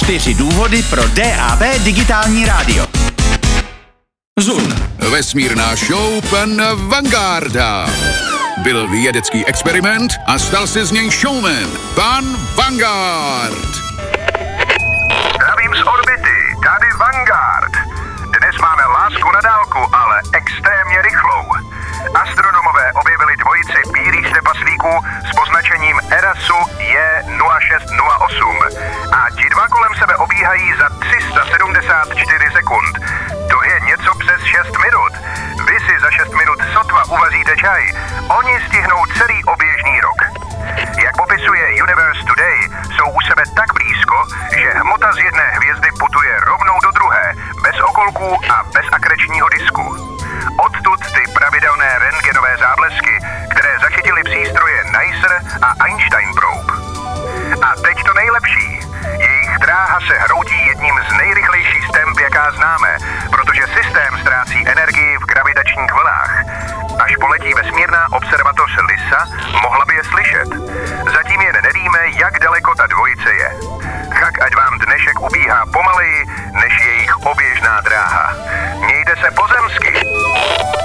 4 důvody pro DAB digitální rádio. Zoom. Vesmírná show pana Vanguarda. Byl vědecký experiment a stal se z něj showman. Pan Vanguard. Zdravím z orbity, tady Vanguard. Dnes máme lásku na dálku, ale extrémně rychlou. Astronomové objevili dvojici bílých trpaslíků s poznačením ERASu J0608 a ti dva kolem sebe obíhají za 374 sekund. To je něco přes 6 minut. Vy si za 6 minut sotva uvaříte čaj. Oni stihnou celý oběžný rok. Jak popisuje Universe Today, jsou u sebe tak blízko, že hmota z jedné hvězdy putuje rovnou do druhé, bez okolků a bez akrečního disku. Odtud ty pravidelné rentgenové záblesky, které zachytily přístroje NICER a Einstein Probe. A teď to nejlepší. Jejich dráha se hroutí jedním z nejrychlejších stemp, jaká známe, protože systém ztrácí energii v gravitačních vlnách. Až poletí vesmírná observatoř LISA, mohla by je slyšet. Zatím jen nevíme, jak daleko ta dvojice je. Tak ať vám dnešek ubíhá pomaleji, než jejich oběžná dráha. Mějte se pozemsky.